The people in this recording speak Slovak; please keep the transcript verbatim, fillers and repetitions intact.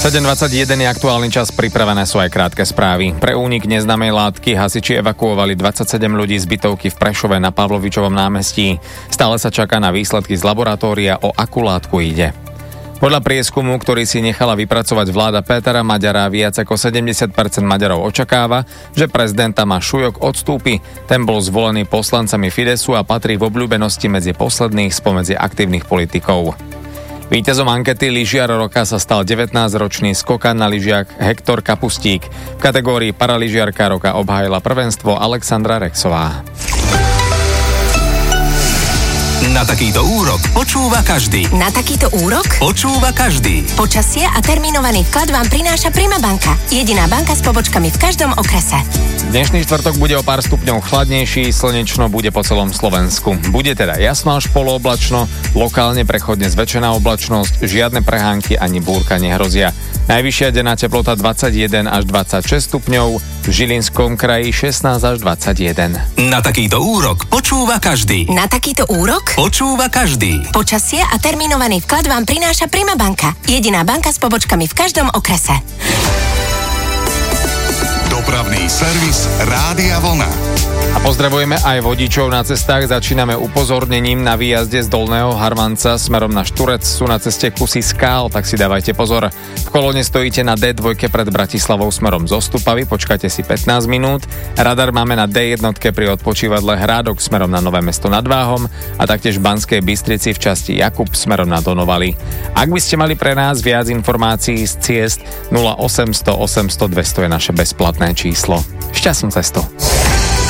sedem dvadsaťjeden je aktuálny čas, pripravené sú aj krátke správy. Pre únik neznámej látky hasiči evakuovali dvadsaťsedem ľudí z bytovky v Prešove na Pavlovičovom námestí. Stále sa čaká na výsledky z laboratória, o akú látku ide. Podľa prieskumu, ktorý si nechala vypracovať vláda Pétera Maďara, viac ako sedemdesiat percent Maďarov očakáva, že prezidenta Mašujok odstúpi. Ten bol zvolený poslancami Fidesu a patrí v obľúbenosti medzi posledných spomedzi aktívnych politikov. Víťazom ankety lyžiar roka sa stal devätnásťročný skokan na lyžiach Hektor Kapustík. V kategórii paralyžiarka roka obhájila prvenstvo Alexandra Rexová. Na takýto úrok počúva každý. Na takýto úrok Počúva každý. Počasie a termínovaný vklad vám prináša Prima banka. Jediná banka s pobočkami v každom okrese. Dnešný štvrtok bude o pár stupňov chladnejší, slnečno bude po celom Slovensku. Bude teda jasno až polooblačno, lokálne prechodne zväčšená oblačnosť, žiadne prehánky ani búrka nehrozia. Najvyššia denná teplota dvadsaťjeden až dvadsaťšesť stupňov, v Žilinskom kraji šestnásť až dvadsaťjeden. Na takýto úrok počúva každý. Na takýto úrok Počúva každý. Počasie a termínovaný vklad vám prináša Prima banka. Jediná banka s pobočkami v každom okrese. Dopravný servis Rádia Vlna. A pozdravujeme aj vodičov na cestách. Začíname upozornením na výjazde z Dolného Harvanca smerom na Šturec. Sú na ceste kusy skál, tak si dávajte pozor. V kolóne stojíte na dé dva pred Bratislavou smerom zo Stupavy, počkajte si pätnásť minút. Radar máme na dé jedna pri odpočívadle Hrádok smerom na Nové Mesto nad Váhom a taktiež v Banskej Bystrici v časti Jakub smerom na Donovali. Ak by ste mali pre nás viac informácií z ciest, nula osemsto osemsto dvesto je naše bezplatné číslo. Šťastnú cestu.